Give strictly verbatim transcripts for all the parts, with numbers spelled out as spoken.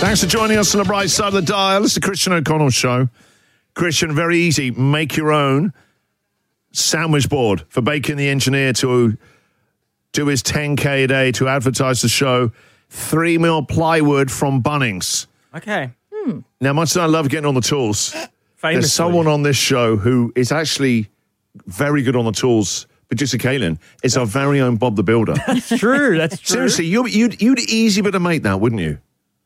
Thanks for joining us on the bright side of the dial. It's the Christian O'Connell Show. Christian, very easy. Make your own sandwich board for Bacon the Engineer to do his ten K a day to advertise the show. Three mil plywood from Bunnings. Okay. Hmm. Now, much as I love getting on the tools, Famously. there's someone on this show who is actually very good on the tools. Producer Kaylin is our very own Bob the Builder. That's true. That's true. Seriously, you, you'd, you'd easy be able to make that, wouldn't you?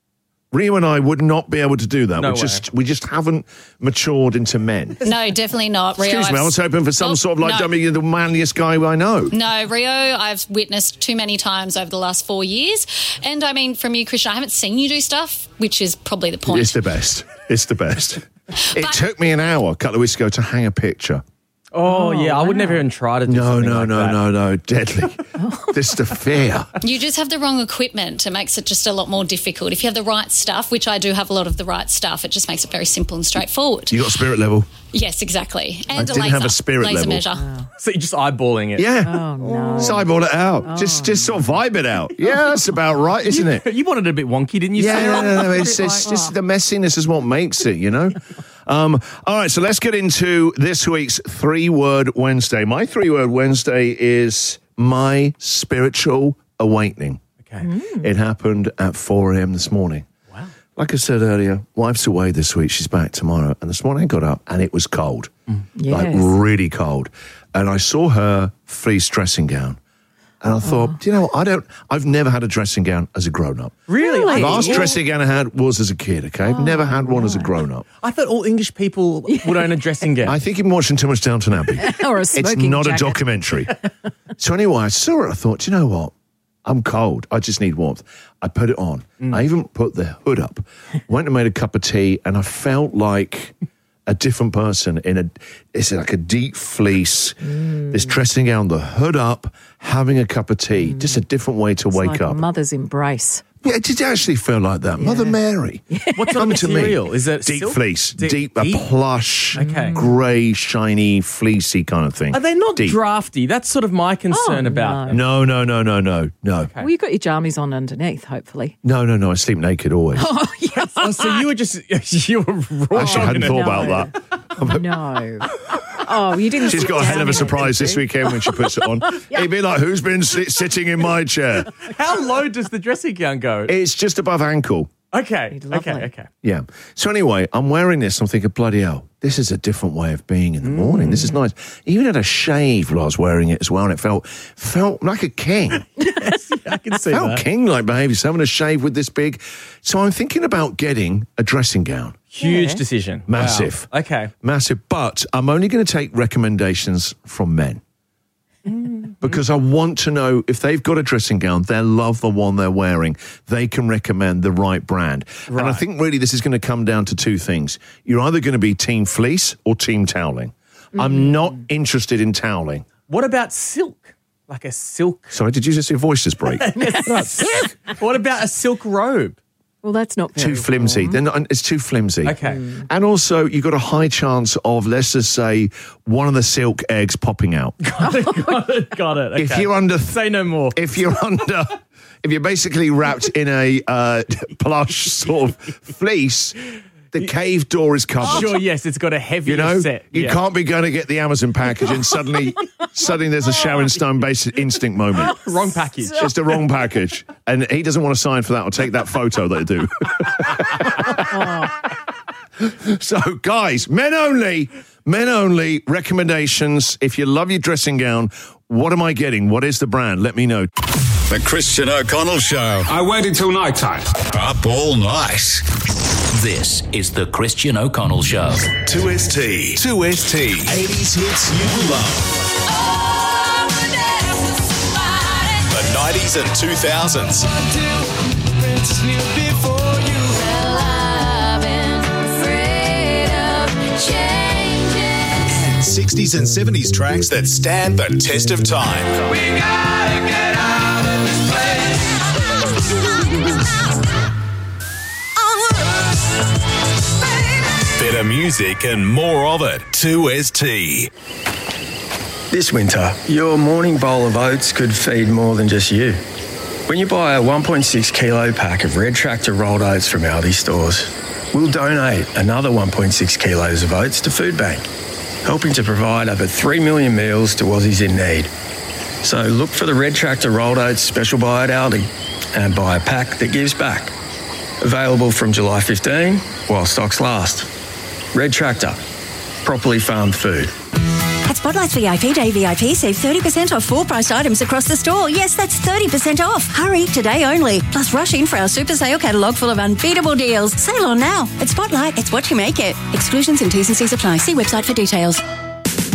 Rio and I would not be able to do that. No we way. just we just haven't matured into men. No, definitely not. Rio, Excuse me, I've- I was hoping for some Oh, sort of like, no. I mean, you're the manliest guy I know. No, Rio, I've witnessed too many times over the last four years. And I mean, from you, Christian, I haven't seen you do stuff, which is probably the point. It's the best. It's the best. It But- took me an hour a couple of weeks ago to hang a picture. Oh, yeah. I would never even try to do No, something no, like no, that. no, no. Deadly. This is the fear. You just have the wrong equipment. It makes it just a lot more difficult. If you have the right stuff, which I do have a lot of the right stuff, it just makes it very simple and straightforward. You got spirit level? Yes, exactly. And I a didn't laser. have a spirit laser level. measure. So you're just eyeballing it. Yeah. Oh, no. So I bought it out. Just just sort of vibe it out. Yeah, that's about right, isn't it? You wanted it a bit wonky, didn't you? Yeah, Sarah? no, no, no, it's, it's just the messiness is what makes it, you know? Um, all right, so let's get into this week's three-word Wednesday. My three-word Wednesday is my spiritual awakening. Okay. It happened at four a.m. this morning. Wow. Like I said earlier, wife's away this week. She's back tomorrow. And this morning I got up and it was cold, like Yes. really cold. And I saw her fleece dressing gown. And I thought, do you know what? I don't, I've never had a dressing gown as a grown-up. Really? Really? The last I, dressing gown I had was as a kid, okay? I've never had one as a grown-up. I thought all English people would own a dressing gown. I think you've been watching too much Downton Abbey. Or a It's smoking not jacket. a documentary. So anyway, I saw it. I thought, do you know what? I'm cold. I just need warmth. I put it on. I even put the hood up. Went and made a cup of tea, and I felt like a different person in a, it's like a deep fleece, this dressing gown, the hood up, having a cup of tea. Just a different way to It's wake like up. a mother's embrace. Yeah, it did actually feel like that. Mother Mary. What sort Come of to me. material? Is it Deep silk? fleece. Deep- Deep, a deep? plush, Okay. grey, shiny, fleecy kind of thing. Are they not Deep. drafty? That's sort of my concern Oh, about no. them. No, no, no, no, no, no. Well, you've got your jammies on underneath, hopefully. No, no, no. I sleep naked always. Oh, yes. Oh, so you were just, you were raw. Actually, I hadn't in it. thought No. about that. No. Oh, you didn't. She's sit got a hell down of a in it, surprise did this you? weekend when she puts it on. It'd be like, who's been sit- sitting in my chair? How low does the dressing gown go? It's just above ankle. Okay, Lovely. okay, okay. Yeah. So anyway, I'm wearing this. I'm thinking, bloody hell, this is a different way of being in the morning. This is nice. Even had a shave while I was wearing it as well, and it felt felt like a king. Yes, I can see felt that. king-like behaviour. So having a shave with this big. So I'm thinking about getting a dressing gown. Huge Yeah. decision. Massive. Wow. Okay. Massive. But I'm only going to take recommendations from men. Because I want to know if they've got a dressing gown, they'll love the one they're wearing. They can recommend the right brand. And I Right. think really this is going to come down to two things. You're either going to be team fleece or team toweling. I'm not interested in toweling. What about silk? Like a silk. Sorry, did you just see your voices break? What about a silk robe? Well, that's not very Too flimsy. warm. They're not, it's too flimsy. Okay. And also, you've got a high chance of, let's just say, one of the silk eggs popping out. got it. Got it. Okay. If you're under... Say no more. If you're under... If you're basically wrapped in a uh, plush sort of fleece, the cave door is covered. Sure, yes, it's got a heavier You know, set. you Yeah. can't be going to get the Amazon package and suddenly, suddenly there's a Sharon Stone basic instinct moment. Wrong package. It's the wrong package, and he doesn't want to sign for that or take that photo they do. So, guys, men only, men only. Recommendations. If you love your dressing gown, what am I getting? What is the brand? Let me know. The Christian O'Connell Show. I waited till night time. Up all night. This is the Christian O'Connell Show. two S T. two S T. eighties hits you love. The nineties and two thousands. And sixties and seventies tracks that stand the test of time. We gotta get out of this place. Better music and more of it. two S T. This winter, your morning bowl of oats could feed more than just you. When you buy a one point six kilo pack of Red Tractor rolled oats from Aldi stores, we'll donate another one point six kilos of oats to Food Bank, helping to provide over three million meals to Aussies in need. So look for the Red Tractor rolled oats special buy at Aldi and buy a pack that gives back. Available from July fifteenth while stocks last. Red Tractor, properly farmed food. At Spotlight's V I P Day V I P, save thirty percent off full-priced items across the store. Yes, that's thirty percent off. Hurry, today only. Plus, rush in for our super sale catalogue full of unbeatable deals. Sale on now. At Spotlight, it's what you make it. Exclusions and T's and C's apply. See website for details.